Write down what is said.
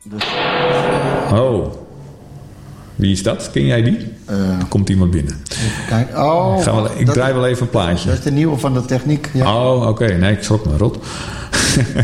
Dus, Oh. Wie is dat? Ken jij die? Er komt iemand binnen. Even kijken. Oh, ik draai wel even een plaatje. Dat is de nieuwe van de techniek. Ja. Oh, oké. Nee, ik schrok me rot.